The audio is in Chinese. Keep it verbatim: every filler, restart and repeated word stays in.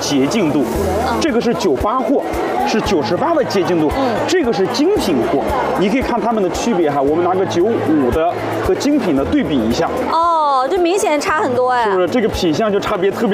洁净度，这个是九八货，是九十八的洁净度， 嗯， 这个是精品货。你可以看它们的区别哈，我们拿个九五的和精品的对比一下， 哦，这明显差很多哎， 是不是？这个品相就差别特别。